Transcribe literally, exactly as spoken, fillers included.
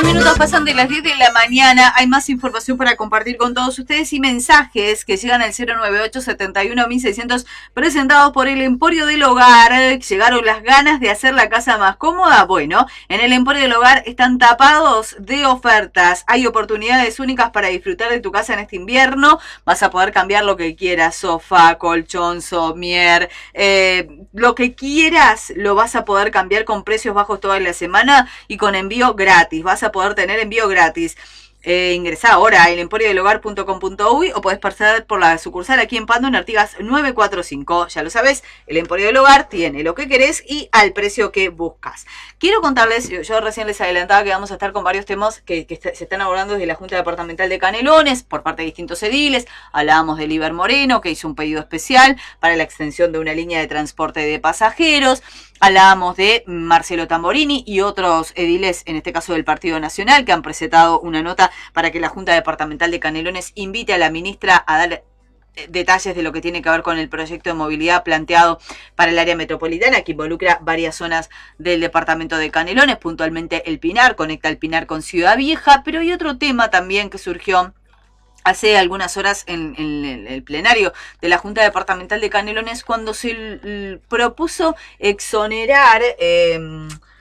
minutos pasan de las diez de la mañana. Hay más información para compartir con todos ustedes y mensajes que llegan al cero nueve ocho, setenta y uno, mil seiscientos presentados por el Emporio del Hogar. Llegaron las ganas de hacer la casa más cómoda. Bueno, en el Emporio del Hogar están tapados de ofertas. Hay oportunidades únicas para disfrutar de tu casa en este invierno. Vas a poder cambiar lo que quieras: sofá, colchón, somier, eh, lo que quieras lo vas a poder cambiar con precios bajos toda la semana y con envío gratis. Vas a poder tener envío gratis. Eh, ingresá ahora a el emporio del hogar punto com punto uy o podés pasar por la sucursal aquí en Pando en Artigas novecientos cuarenta y cinco. Ya lo sabes, el Emporio del Hogar tiene lo que querés y al precio que buscas. Quiero contarles, yo recién les adelantaba que vamos a estar con varios temas que, que se están abordando desde la Junta Departamental de Canelones por parte de distintos ediles. Hablábamos de Liber Moreno, que hizo un pedido especial para la extensión de una línea de transporte de pasajeros. Hablábamos de Marcelo Tamborini y otros ediles, en este caso del Partido Nacional, que han presentado una nota para que la Junta Departamental de Canelones invite a la ministra a dar detalles de lo que tiene que ver con el proyecto de movilidad planteado para el área metropolitana, que involucra varias zonas del departamento de Canelones, puntualmente el Pinar, conecta el Pinar con Ciudad Vieja, pero hay otro tema también que surgió hace algunas horas en, en el plenario de la Junta Departamental de Canelones, cuando se l- propuso exonerar eh,